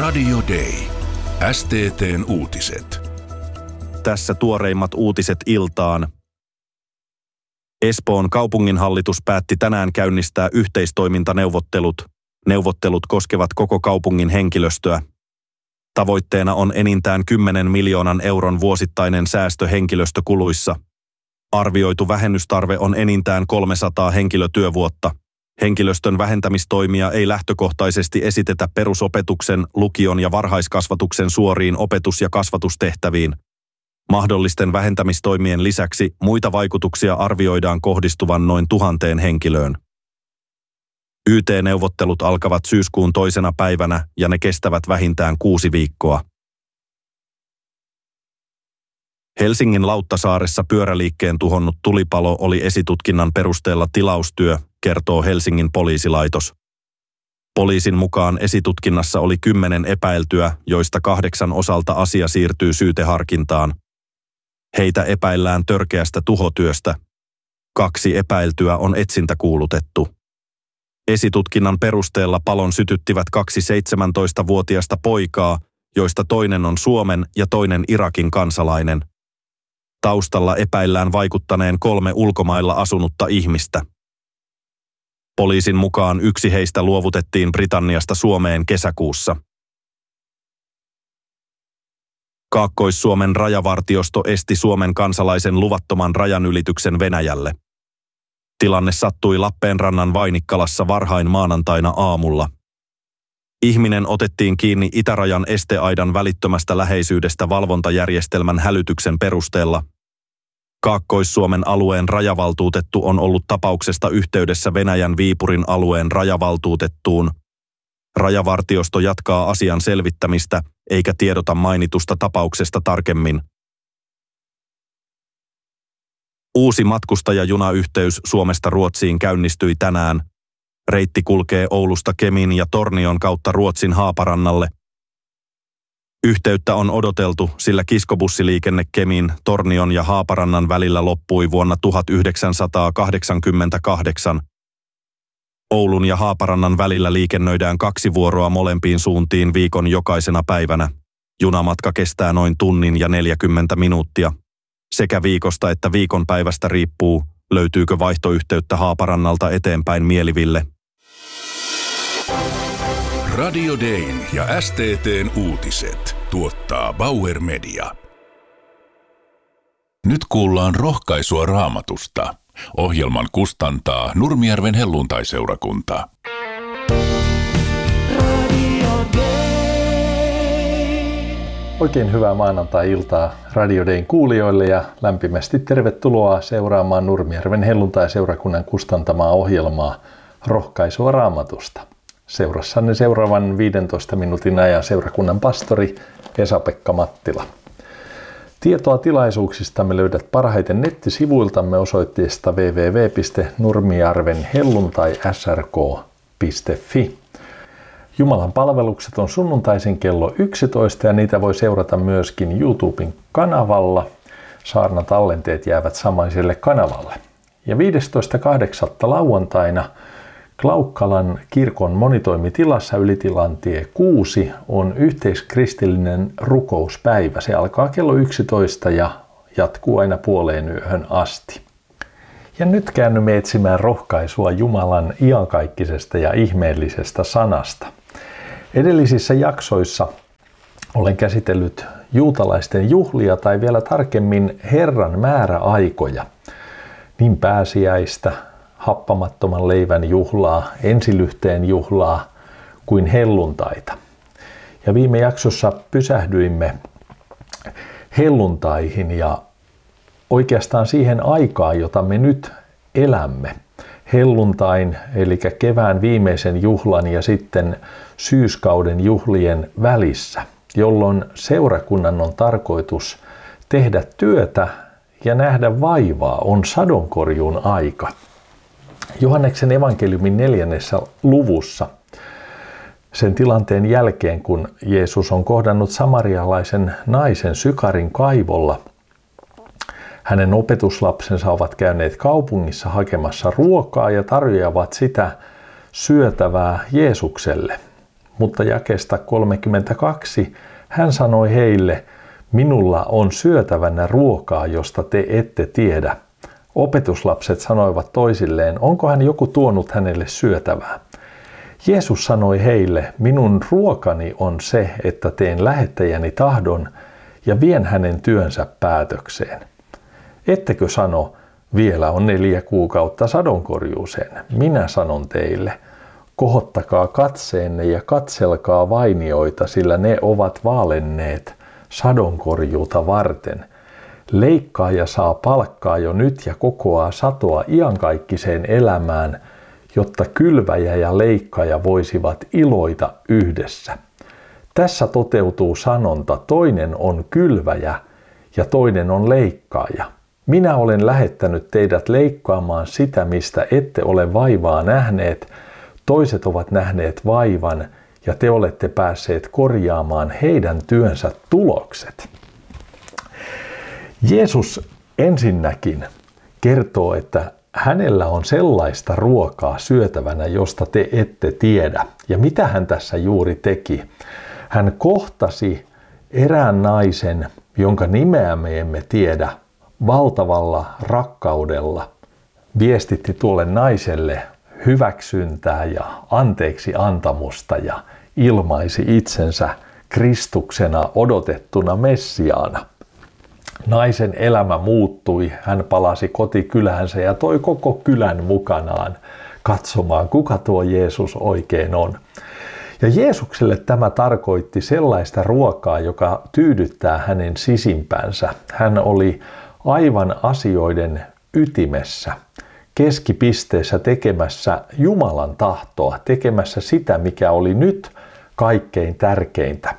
Radio Day. STT:n uutiset. Tässä tuoreimmat uutiset iltaan. Espoon kaupunginhallitus päätti tänään käynnistää yhteistoimintaneuvottelut. Neuvottelut koskevat koko kaupungin henkilöstöä. Tavoitteena on enintään 10 miljoonan euron vuosittainen säästö henkilöstökuluissa. Arvioitu vähennystarve on enintään 300 henkilötyövuotta. Henkilöstön vähentämistoimia ei lähtökohtaisesti esitetä perusopetuksen, lukion ja varhaiskasvatuksen suoriin opetus- ja kasvatustehtäviin. Mahdollisten vähentämistoimien lisäksi muita vaikutuksia arvioidaan kohdistuvan noin 1000 henkilöön. YT-neuvottelut alkavat syyskuun 2. päivänä ja ne kestävät vähintään 6 viikkoa. Helsingin Lauttasaaressa pyöräliikkeen tuhonnut tulipalo oli esitutkinnan perusteella tilaustyö, kertoo Helsingin poliisilaitos. Poliisin mukaan esitutkinnassa oli 10 epäiltyä, joista 8 osalta asia siirtyy syyteharkintaan. Heitä epäillään törkeästä tuhotyöstä. 2 epäiltyä on etsintäkuulutettu. Esitutkinnan perusteella palon sytyttivät 2 17-vuotiasta poikaa, joista toinen on Suomen ja toinen Irakin kansalainen. Taustalla epäillään vaikuttaneen 3 ulkomailla asunutta ihmistä. Poliisin mukaan 1 heistä luovutettiin Britanniasta Suomeen kesäkuussa. Kaakkois-Suomen rajavartiosto esti Suomen kansalaisen luvattoman rajanylityksen Venäjälle. Tilanne sattui Lappeenrannan Vainikkalassa varhain maanantaina aamulla. Ihminen otettiin kiinni itärajan esteaidan välittömästä läheisyydestä valvontajärjestelmän hälytyksen perusteella. Kaakkois-Suomen alueen rajavaltuutettu on ollut tapauksesta yhteydessä Venäjän Viipurin alueen rajavaltuutettuun. Rajavartiosto jatkaa asian selvittämistä eikä tiedota mainitusta tapauksesta tarkemmin. Uusi matkustajajunayhteys Suomesta Ruotsiin käynnistyi tänään. Reitti kulkee Oulusta Kemin ja Tornion kautta Ruotsin Haaparannalle. Yhteyttä on odoteltu, sillä kiskobussiliikenne Kemin, Tornion ja Haaparannan välillä loppui vuonna 1988. Oulun ja Haaparannan välillä liikennöidään 2 vuoroa molempiin suuntiin viikon jokaisena päivänä. Junamatka kestää noin tunnin ja 40 minuuttia. Sekä viikosta että viikonpäivästä riippuu, löytyykö vaihtoyhteyttä Haaparannalta eteenpäin Mieliville. Radio Dayn ja STT:n uutiset tuottaa Bauer Media. Nyt kuullaan rohkaisua Raamatusta. Ohjelman kustantaa Nurmijärven Helluntai-seurakunta. Oikein hyvää maanantai-iltaa Radio Dayn kuulijoille ja lämpimästi tervetuloa seuraamaan Nurmijärven Helluntai-seurakunnan kustantamaa ohjelmaa Rohkaisua Raamatusta. Seurassanne seuraavan 15 minuutin ajan seurakunnan pastori Esa-Pekka Mattila. Tietoa tilaisuuksistamme löydät parhaiten nettisivuiltamme osoitteesta www.nurmijärvenhelluntai.srk.fi. Jumalan palvelukset on sunnuntaisin kello 11 ja niitä voi seurata myöskin YouTuben kanavalla. Saarnatallenteet jäävät samaiselle kanavalle. Ja 15.8. lauantaina Klaukkalan kirkon monitoimitilassa Ylitilantie 6 on yhteiskristillinen rukouspäivä. Se alkaa kello 11 ja jatkuu aina puoleen yöhön asti. Ja nyt käännymme etsimään rohkaisua Jumalan iankaikkisesta ja ihmeellisestä sanasta. Edellisissä jaksoissa olen käsitellyt juutalaisten juhlia tai vielä tarkemmin Herran määräaikoja, niin pääsiäistä, happamattoman leivän juhlaa, ensilyhteen juhlaa kuin helluntaita. Ja viime jaksossa pysähdyimme helluntaihin ja oikeastaan siihen aikaan, jota me nyt elämme. Helluntain, eli kevään viimeisen juhlan ja sitten syyskauden juhlien välissä, jolloin seurakunnan on tarkoitus tehdä työtä ja nähdä vaivaa, on sadonkorjuun aika. Johanneksen evankeliumin 4. luvussa sen tilanteen jälkeen, kun Jeesus on kohdannut samarialaisen naisen Sykarin kaivolla, hänen opetuslapsensa ovat käyneet kaupungissa hakemassa ruokaa ja tarjoavat sitä syötävää Jeesukselle. Mutta jakeesta 32 hän sanoi heille, minulla on syötävänä ruokaa, josta te ette tiedä. Opetuslapset sanoivat toisilleen, onkohan joku tuonut hänelle syötävää? Jeesus sanoi heille, minun ruokani on se, että teen lähettäjäni tahdon ja vien hänen työnsä päätökseen. Ettekö sano, vielä on 4 kuukautta sadonkorjuuseen? Minä sanon teille, kohottakaa katseenne ja katselkaa vainioita, sillä ne ovat vaalenneet sadonkorjuuta varten. Leikkaaja saa palkkaa jo nyt ja kokoaa satoa iankaikkiseen elämään, jotta kylväjä ja leikkaaja voisivat iloita yhdessä. Tässä toteutuu sanonta, toinen on kylväjä ja toinen on leikkaaja. Minä olen lähettänyt teidät leikkaamaan sitä, mistä ette ole vaivaa nähneet. Toiset ovat nähneet vaivan ja te olette päässeet korjaamaan heidän työnsä tulokset. Jeesus ensinnäkin kertoo, että hänellä on sellaista ruokaa syötävänä, josta te ette tiedä. Ja mitä hän tässä juuri teki? Hän kohtasi erään naisen, jonka nimeä me emme tiedä, valtavalla rakkaudella. Viestitti tuolle naiselle hyväksyntää ja anteeksi antamusta ja ilmaisi itsensä Kristuksena odotettuna Messiaana. Naisen elämä muuttui, hän palasi kotikyläänsä ja toi koko kylän mukanaan katsomaan, kuka tuo Jeesus oikein on. Ja Jeesukselle tämä tarkoitti sellaista ruokaa, joka tyydyttää hänen sisimpänsä. Hän oli aivan asioiden ytimessä, keskipisteessä tekemässä Jumalan tahtoa, tekemässä sitä, mikä oli nyt kaikkein tärkeintä.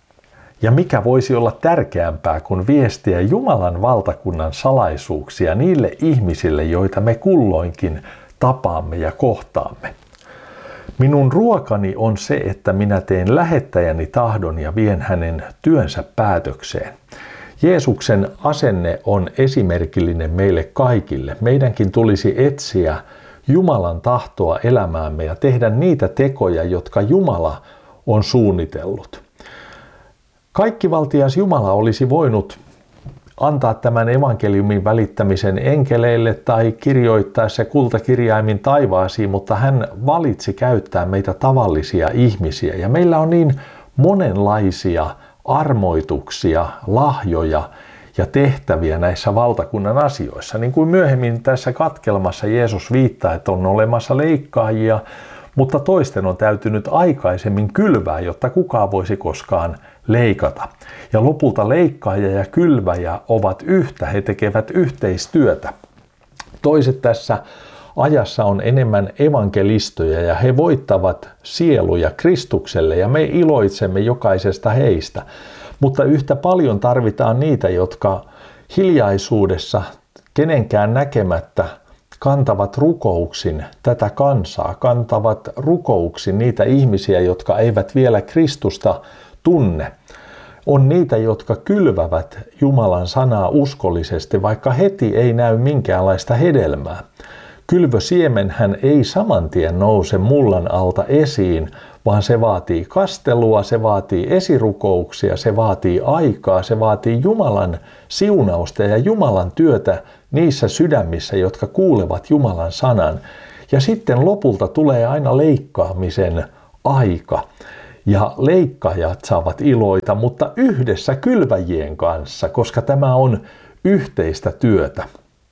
Ja mikä voisi olla tärkeämpää kuin viestiä Jumalan valtakunnan salaisuuksia niille ihmisille, joita me kulloinkin tapaamme ja kohtaamme. Minun ruokani on se, että minä teen lähettäjäni tahdon ja vien hänen työnsä päätökseen. Jeesuksen asenne on esimerkillinen meille kaikille. Meidänkin tulisi etsiä Jumalan tahtoa elämäämme ja tehdä niitä tekoja, jotka Jumala on suunnitellut. Kaikkivaltias Jumala olisi voinut antaa tämän evankeliumin välittämisen enkeleille tai kirjoittaa se kultakirjaimin taivaasiin, mutta hän valitsi käyttää meitä tavallisia ihmisiä. Ja meillä on niin monenlaisia armoituksia, lahjoja ja tehtäviä näissä valtakunnan asioissa. Niin kuin myöhemmin tässä katkelmassa Jeesus viittaa, että on olemassa leikkaajia, mutta toisten on täytynyt aikaisemmin kylvää, jotta kukaan voisi koskaan leikata. Ja lopulta leikkaaja ja kylväjä ovat yhtä, he tekevät yhteistyötä. Toiset tässä ajassa on enemmän evankelistoja ja he voittavat sieluja Kristukselle ja me iloitsemme jokaisesta heistä. Mutta yhtä paljon tarvitaan niitä, jotka hiljaisuudessa kenenkään näkemättä kantavat rukouksin tätä kansaa, kantavat rukouksin niitä ihmisiä, jotka eivät vielä Kristusta tunne. On niitä, jotka kylvävät Jumalan sanaa uskollisesti, vaikka heti ei näy minkäänlaista hedelmää. Kylvösiemenhän ei saman tien nouse mullan alta esiin, vaan se vaatii kastelua, se vaatii esirukouksia, se vaatii aikaa, se vaatii Jumalan siunausta ja Jumalan työtä niissä sydämissä, jotka kuulevat Jumalan sanan. Ja sitten lopulta tulee aina leikkaamisen aika. Ja leikkaajat saavat iloita, mutta yhdessä kylväjien kanssa, koska tämä on yhteistä työtä.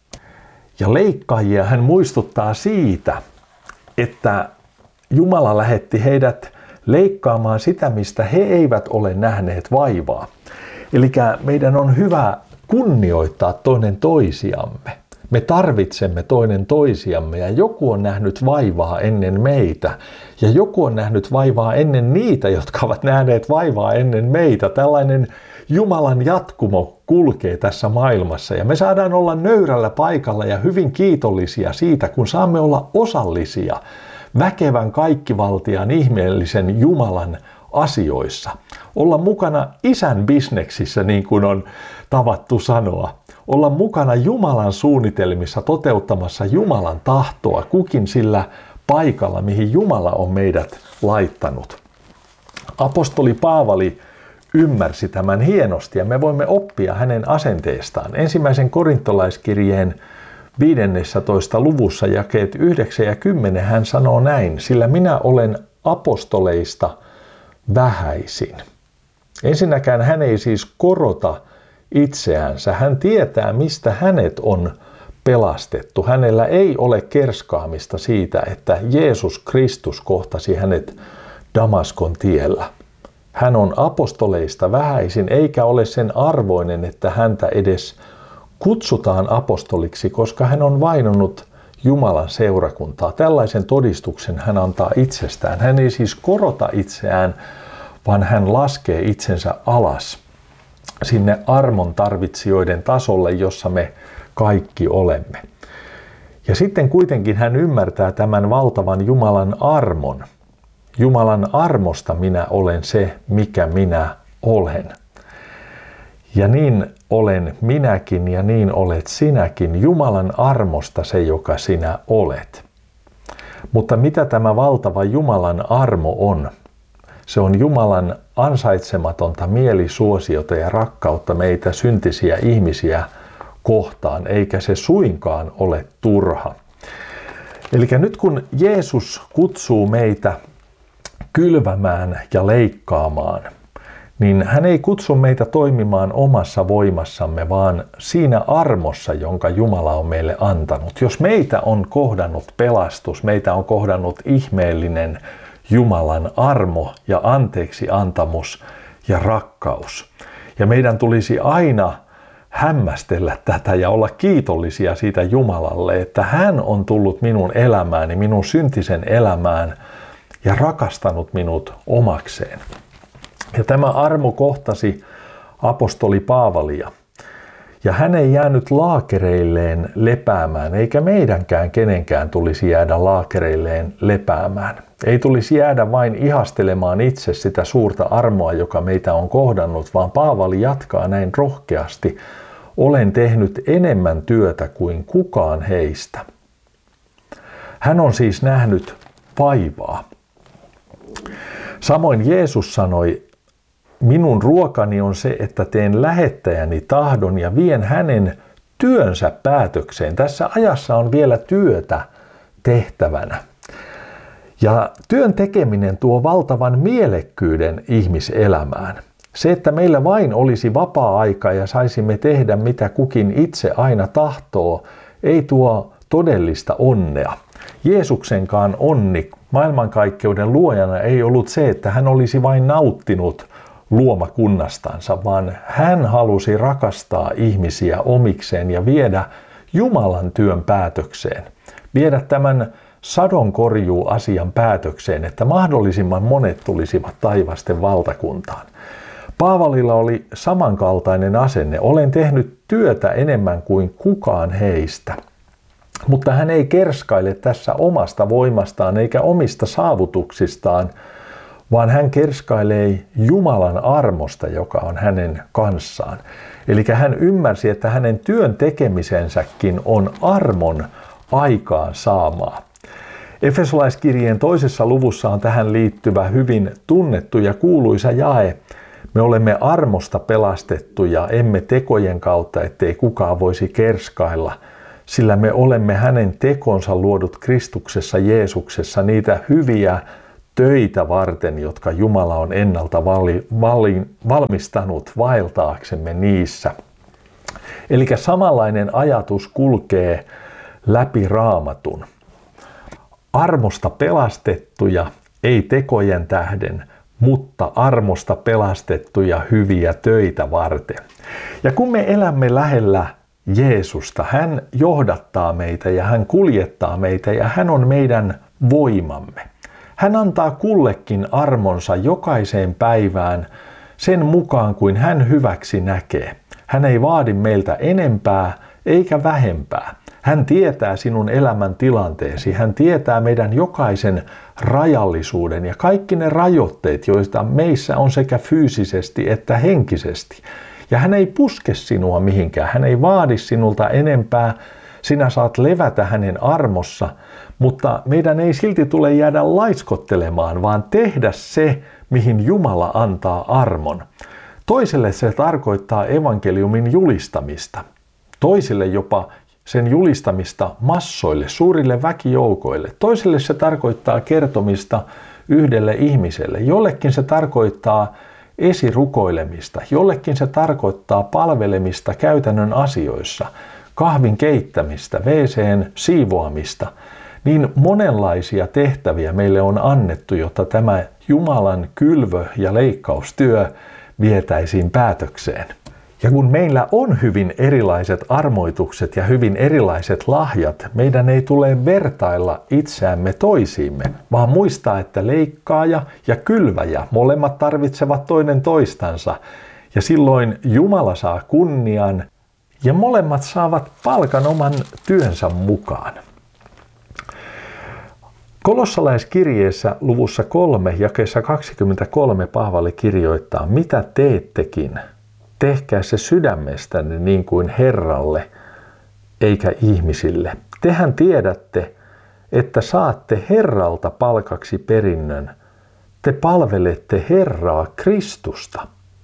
Ja leikkaajia hän muistuttaa siitä, että Jumala lähetti heidät leikkaamaan sitä, mistä he eivät ole nähneet vaivaa. Eli meidän on hyvä kunnioittaa toinen toisiamme. Me tarvitsemme toinen toisiamme ja joku on nähnyt vaivaa ennen meitä ja joku on nähnyt vaivaa ennen niitä, jotka ovat nähneet vaivaa ennen meitä. Tällainen Jumalan jatkumo kulkee tässä maailmassa ja me saadaan olla nöyrällä paikalla ja hyvin kiitollisia siitä, kun saamme olla osallisia väkevän kaikkivaltiaan ihmeellisen Jumalan asioissa. Olla mukana isän bisneksissä, niin kuin on tavattu sanoa. Olla mukana Jumalan suunnitelmissa toteuttamassa Jumalan tahtoa kukin sillä paikalla, mihin Jumala on meidät laittanut. Apostoli Paavali ymmärsi tämän hienosti ja me voimme oppia hänen asenteestaan. Ensimmäisen korintolaiskirjeen 15. luvussa jakeet 9 ja 10 hän sanoo näin, sillä minä olen apostoleista vähäisin. Ensinnäkään hän ei siis korota itseänsä. Hän tietää, mistä hänet on pelastettu. Hänellä ei ole kerskaamista siitä, että Jeesus Kristus kohtasi hänet Damaskon tiellä. Hän on apostoleista vähäisin eikä ole sen arvoinen, että häntä edes kutsutaan apostoliksi, koska hän on vainonnut Jumalan seurakuntaa. Tällaisen todistuksen hän antaa itsestään. Hän ei siis korota itseään, vaan hän laskee itsensä alas sinne armon tarvitsijoiden tasolle, jossa me kaikki olemme. Ja sitten kuitenkin hän ymmärtää tämän valtavan Jumalan armon. Jumalan armosta minä olen se, mikä minä olen. Ja niin olen minäkin ja niin olet sinäkin, Jumalan armosta se, joka sinä olet. Mutta mitä tämä valtava Jumalan armo on? Se on Jumalan ansaitsematonta mielisuosiota ja rakkautta meitä syntisiä ihmisiä kohtaan, eikä se suinkaan ole turha. Eli nyt kun Jeesus kutsuu meitä kylvämään ja leikkaamaan, niin hän ei kutsu meitä toimimaan omassa voimassamme, vaan siinä armossa, jonka Jumala on meille antanut. Jos meitä on kohdannut pelastus, meitä on kohdannut ihmeellinen Jumalan armo ja anteeksiantamus ja rakkaus. Ja meidän tulisi aina hämmästellä tätä ja olla kiitollisia siitä Jumalalle, että hän on tullut minun elämääni, minun syntisen elämään ja rakastanut minut omakseen. Ja tämä armo kohtasi apostoli Paavalia. Ja hän ei jäänyt laakereilleen lepäämään, eikä meidänkään kenenkään tulisi jäädä laakereilleen lepäämään. Ei tulisi jäädä vain ihastelemaan itse sitä suurta armoa, joka meitä on kohdannut, vaan Paavali jatkaa näin rohkeasti. Olen tehnyt enemmän työtä kuin kukaan heistä. Hän on siis nähnyt vaivaa. Samoin Jeesus sanoi, minun ruokani on se, että teen lähettäjäni tahdon ja vien hänen työnsä päätökseen. Tässä ajassa on vielä työtä tehtävänä. Ja työn tekeminen tuo valtavan mielekkyyden ihmiselämään. Se, että meillä vain olisi vapaa-aika ja saisimme tehdä mitä kukin itse aina tahtoo, ei tuo todellista onnea. Jeesuksenkaan onni maailmankaikkeuden luojana ei ollut se, että hän olisi vain nauttinut luomakunnastansa, vaan hän halusi rakastaa ihmisiä omikseen ja viedä Jumalan työn päätökseen. Viedä tämän sadonkorjuuasian päätökseen, että mahdollisimman monet tulisivat taivasten valtakuntaan. Paavalilla oli samankaltainen asenne. Olen tehnyt työtä enemmän kuin kukaan heistä. Mutta hän ei kerskaile tässä omasta voimastaan eikä omista saavutuksistaan, vaan hän kerskailee Jumalan armosta, joka on hänen kanssaan. Eli hän ymmärsi, että hänen työn tekemisensäkin on armon aikaan saamaa. Efesolaiskirjeen 2. luvussa on tähän liittyvä hyvin tunnettu ja kuuluisa jae. Me olemme armosta pelastettuja, emme tekojen kautta, ettei kukaan voisi kerskailla, sillä me olemme hänen tekonsa luodut Kristuksessa Jeesuksessa niitä hyviä töitä varten, jotka Jumala on ennalta valmistanut vaeltaaksemme niissä. Eli samanlainen ajatus kulkee läpi Raamatun. Armosta pelastettuja, ei tekojen tähden, mutta armosta pelastettuja hyviä töitä varten. Ja kun me elämme lähellä Jeesusta, hän johdattaa meitä ja hän kuljettaa meitä ja hän on meidän voimamme. Hän antaa kullekin armonsa jokaiseen päivään sen mukaan kuin hän hyväksi näkee. Hän ei vaadi meiltä enempää eikä vähempää. Hän tietää sinun elämän tilanteesi. Hän tietää meidän jokaisen rajallisuuden ja kaikki ne rajoitteet, joista meissä on sekä fyysisesti että henkisesti. Ja hän ei puske sinua mihinkään. Hän ei vaadi sinulta enempää. Sinä saat levätä hänen armossa, mutta meidän ei silti tule jäädä laiskottelemaan, vaan tehdä se, mihin Jumala antaa armon. Toiselle se tarkoittaa evankeliumin julistamista. Toisille jopa sen julistamista massoille, suurille väkijoukoille. Toiselle se tarkoittaa kertomista yhdelle ihmiselle. Jollekin se tarkoittaa esirukoilemista. Jollekin se tarkoittaa palvelemista käytännön asioissa, kahvin keittämistä, WC:n siivoamista. Niin monenlaisia tehtäviä meille on annettu, jotta tämä Jumalan kylvö- ja leikkaustyö vietäisiin päätökseen. Ja kun meillä on hyvin erilaiset armoitukset ja hyvin erilaiset lahjat, meidän ei tule vertailla itseämme toisiimme, vaan muistaa, että leikkaaja ja kylväjä molemmat tarvitsevat toinen toistansa. Ja silloin Jumala saa kunnian ja molemmat saavat palkan oman työnsä mukaan. Kolossalaiskirjeessä luvussa 3, jakeessa 23 Paavali kirjoittaa, mitä teettekin, tehkää se sydämestänne niin kuin Herralle, eikä ihmisille. Tehän tiedätte, että saatte Herralta palkaksi perinnön. Te palvelette Herraa Kristusta.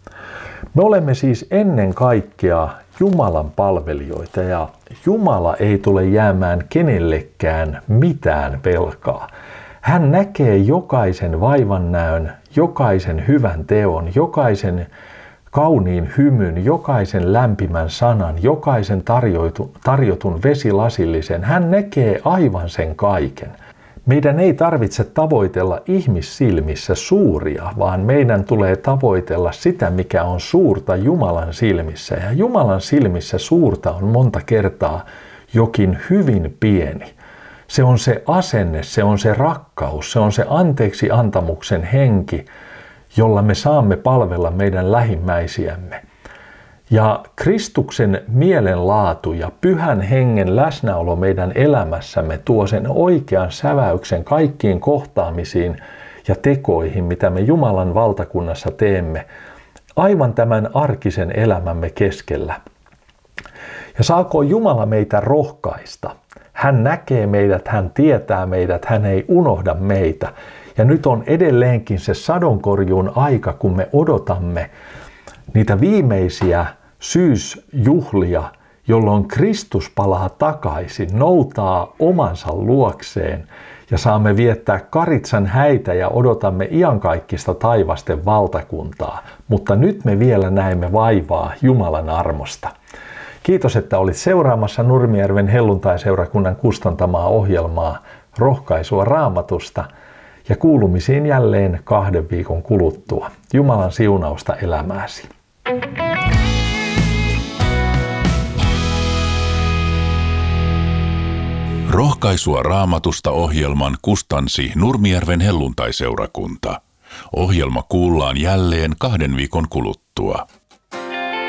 Me olemme siis ennen kaikkea Jumalan palvelijoita ja Jumala ei tule jäämään kenellekään mitään velkaa. Hän näkee jokaisen vaivannäön, jokaisen hyvän teon, jokaisen kauniin hymyn, jokaisen lämpimän sanan, jokaisen tarjotun vesilasillisen. Hän näkee aivan sen kaiken. Meidän ei tarvitse tavoitella ihmissilmissä suuria, vaan meidän tulee tavoitella sitä, mikä on suurta Jumalan silmissä. Ja Jumalan silmissä suurta on monta kertaa jokin hyvin pieni. Se on se asenne, se on se rakkaus, se on se anteeksi antamuksen henki, jolla me saamme palvella meidän lähimmäisiämme. Ja Kristuksen mielenlaatu ja pyhän hengen läsnäolo meidän elämässämme tuo sen oikean säväyksen kaikkiin kohtaamisiin ja tekoihin, mitä me Jumalan valtakunnassa teemme, aivan tämän arkisen elämämme keskellä. Ja saako Jumala meitä rohkaista? Hän näkee meidät, hän tietää meidät, hän ei unohda meitä. Ja nyt on edelleenkin se sadonkorjuun aika, kun me odotamme niitä viimeisiä syysjuhlia, jolloin Kristus palaa takaisin, noutaa omansa luokseen ja saamme viettää Karitsan häitä ja odotamme iankaikkista taivasten valtakuntaa. Mutta nyt me vielä näemme vaivaa Jumalan armosta. Kiitos, että olit seuraamassa Nurmijärven helluntaiseurakunnan kustantamaa ohjelmaa Rohkaisua Raamatusta ja kuulumisiin jälleen 2 viikon kuluttua. Jumalan siunausta elämääsi. Rohkaisua Raamatusta ohjelman kustansi Nurmijärven helluntaiseurakunta. Ohjelma kuullaan jälleen 2 viikon kuluttua.